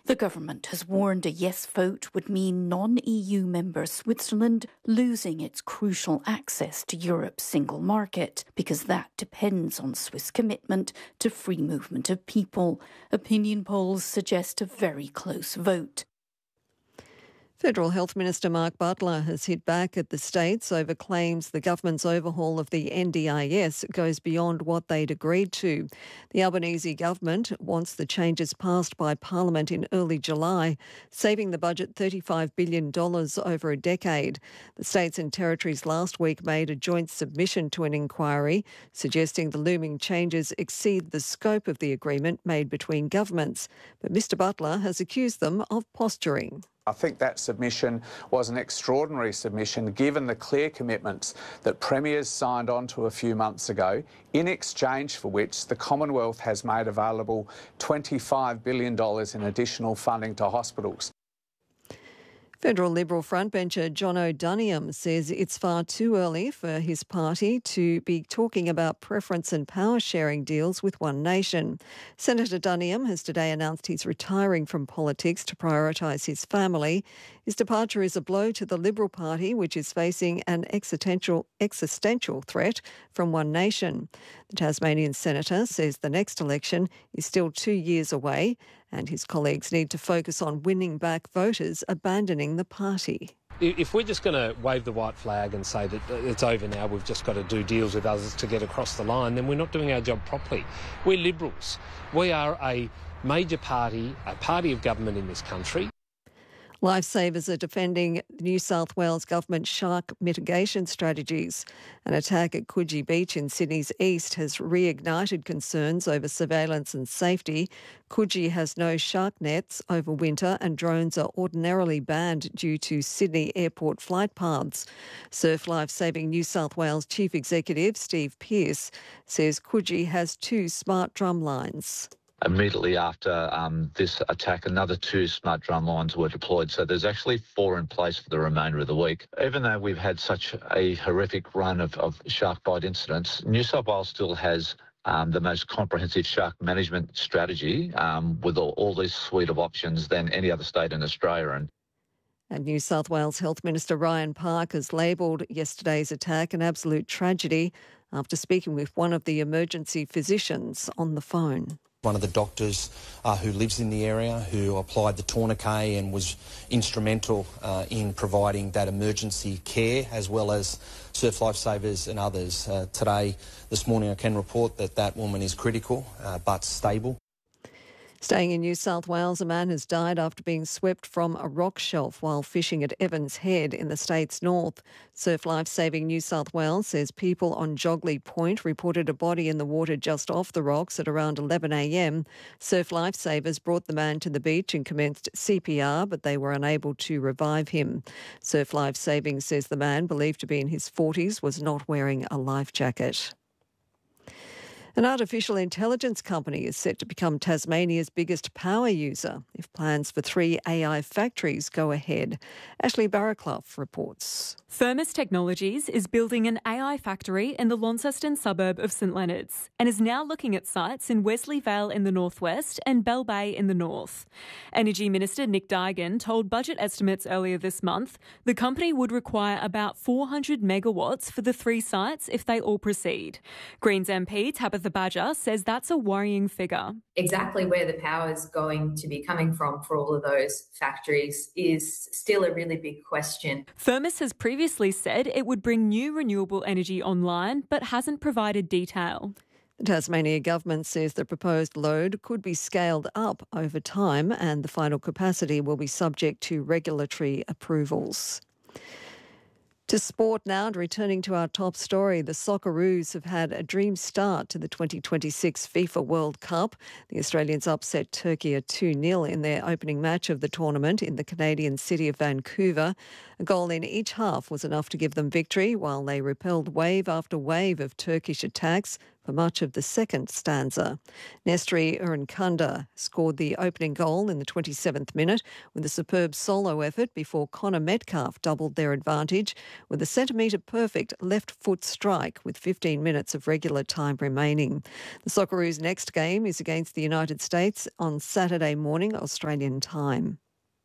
The government has warned a yes vote would mean non-EU member Switzerland losing its crucial access to Europe's single market, because that depends on Swiss commitment to free movement of people. Opinion polls suggest a very close vote. Federal Health Minister Mark Butler has hit back at the states over claims the government's overhaul of the NDIS goes beyond what they'd agreed to. The Albanese government wants the changes passed by Parliament in early July, saving the budget $35 billion over a decade. The states and territories last week made a joint submission to an inquiry, suggesting the looming changes exceed the scope of the agreement made between governments. But Mr Butler has accused them of posturing. I think that submission was an extraordinary submission, given the clear commitments that Premiers signed on to a few months ago, in exchange for which the Commonwealth has made available $25 billion in additional funding to hospitals. Federal Liberal frontbencher John O'Doniam says it's far too early for his party to be talking about preference and power sharing deals with One Nation. Senator Duniam has today announced he's retiring from politics to prioritise his family. His departure is a blow to the Liberal Party, which is facing an existential threat from One Nation. The Tasmanian senator says the next election is still 2 years away, and his colleagues need to focus on winning back voters abandoning the party. If we're just going to wave the white flag and say that it's over now, we've just got to do deals with others to get across the line, then we're not doing our job properly. We're Liberals. We are a major party, a party of government in this country. Lifesavers are defending the New South Wales government shark mitigation strategies. An attack at Coogee Beach in Sydney's east has reignited concerns over surveillance and safety. Coogee has no shark nets over winter, and drones are ordinarily banned due to Sydney airport flight paths. Surf Lifesaving New South Wales Chief Executive Steve Pearce says Coogee has 2 smart drum lines. Immediately after this attack, another 2 smart drum lines were deployed. So there's actually 4 in place for the remainder of the week. Even though we've had such a horrific run of shark bite incidents, New South Wales still has the most comprehensive shark management strategy with all this suite of options than any other state in Australia. And New South Wales Health Minister Ryan Park has labelled yesterday's attack an absolute tragedy after speaking with one of the emergency physicians on the phone. One of the doctors who lives in the area, who applied the tourniquet and was instrumental in providing that emergency care, as well as Surf Lifesavers and others. This morning I can report that woman is critical but stable. Staying in New South Wales, a man has died after being swept from a rock shelf while fishing at Evans Head in the state's north. Surf Lifesaving New South Wales says people on Jogley Point reported a body in the water just off the rocks at around 11 a.m. Surf Lifesavers brought the man to the beach and commenced CPR, but they were unable to revive him. Surf Lifesaving says the man, believed to be in his 40s, was not wearing a life jacket. An artificial intelligence company is set to become Tasmania's biggest power user if plans for 3 AI factories go ahead. Ashley Barraclough reports. Firmus Technologies is building an AI factory in the Launceston suburb of St Leonards and is now looking at sites in Wesley Vale in the northwest and Bell Bay in the north. Energy Minister Nick Duigan told budget estimates earlier this month the company would require about 400 megawatts for the 3 sites if they all proceed. Greens MP Tabitha Badger says that's a worrying figure. Exactly where the power is going to be coming from for all of those factories is still a really big question. Firmus has previously said it would bring new renewable energy online, but hasn't provided detail. The Tasmania government says the proposed load could be scaled up over time and the final capacity will be subject to regulatory approvals. To sport now, and returning to our top story, the Socceroos have had a dream start to the 2026 FIFA World Cup. The Australians upset Turkey at 2-0 in their opening match of the tournament in the Canadian city of Vancouver. A goal in each half was enough to give them victory, while they repelled wave after wave of Turkish attacks for much of the second stanza. Nestri Urankunda scored the opening goal in the 27th minute with a superb solo effort before Connor Metcalf doubled their advantage with a centimetre-perfect left foot strike with 15 minutes of regular time remaining. The Socceroos' next game is against the United States on Saturday morning, Australian time.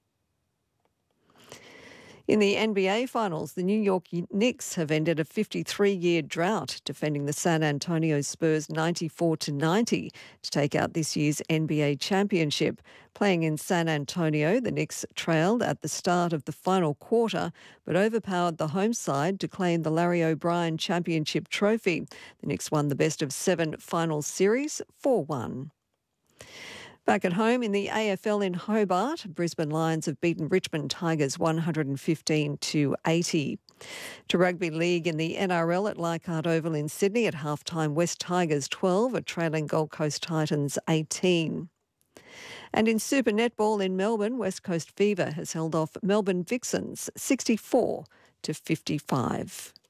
In the NBA Finals, the New York Knicks have ended a 53-year drought, defending the San Antonio Spurs 94-90 to take out this year's NBA championship. Playing in San Antonio, the Knicks trailed at the start of the final quarter, but overpowered the home side to claim the Larry O'Brien Championship trophy. The Knicks won the best-of-7 finals series 4-1. Back at home in the AFL in Hobart, Brisbane Lions have beaten Richmond Tigers 115-80. To rugby league in the NRL at Leichhardt Oval in Sydney at halftime, West Tigers 12 are trailing Gold Coast Titans 18. And in Super Netball in Melbourne, West Coast Fever has held off Melbourne Vixens 64-55.